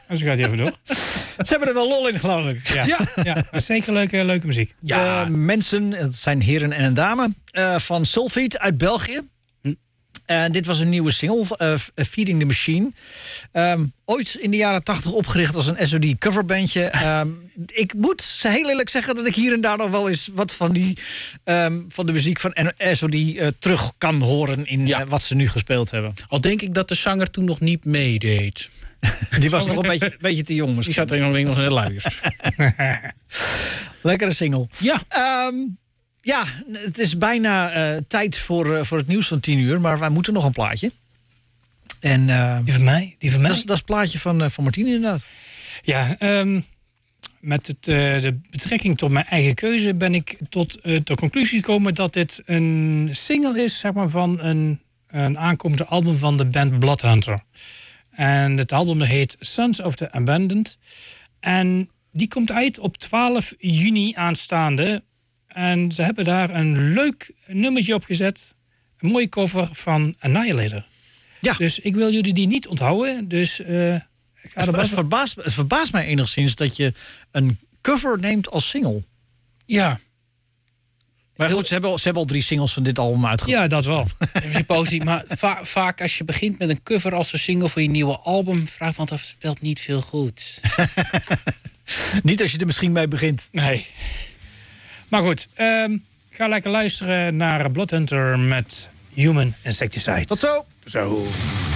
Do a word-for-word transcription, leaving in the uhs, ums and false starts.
En zo gaat hij even door. Ze hebben er wel lol in, geloof ik. Ja, ja. ja dat is zeker leuke, leuke muziek. Ja. Uh, mensen, het zijn heren en een dame, uh, van Sulfate uit België. Hm. En dit was een nieuwe single, uh, Feeding the Machine. Um, ooit in de jaren tachtig opgericht als een S O D coverbandje. Um, ik moet heel eerlijk zeggen dat ik hier en daar nog wel eens wat van, die, um, van de muziek van S O D uh, terug kan horen in ja. uh, wat ze nu gespeeld hebben. Al denk ik dat de zanger toen nog niet meedeed. Die was nog een beetje, beetje te jong misschien. Die zat er nog in de luiers. Lekkere single. Ja. Um, ja, het is bijna uh, tijd voor, uh, voor het nieuws van tien uur. Maar wij moeten nog een plaatje. En, uh, die van mij? Die van mij? Dat is, dat is het plaatje van, uh, van Martien inderdaad. Ja, um, met het, uh, de betrekking tot mijn eigen keuze ben ik tot uh, de conclusie gekomen dat dit een single is, zeg maar, van een, een aankomende album van de band Bloodhunter. En het album heet Sons of the Abandoned. En die komt uit op twaalf juni aanstaande. En ze hebben daar een leuk nummertje op gezet. Een mooie cover van Annihilator. Ja. Dus ik wil jullie die niet onthouden. Dus uh, ik ga het, het, verbaast, het verbaast mij enigszins dat je een cover neemt als single. Ja. Maar goed, ze hebben, ze hebben al drie singles van dit album uitgebracht. Ja, dat wel. Positief, maar va- vaak als je begint met een cover als een single voor je nieuwe album, vraag want dat speelt niet veel goed. Niet als je er misschien mee begint. Nee. Maar goed, um, ga lekker luisteren naar Bloodhunter met Human Insecticide. Tot zo. Tot zo.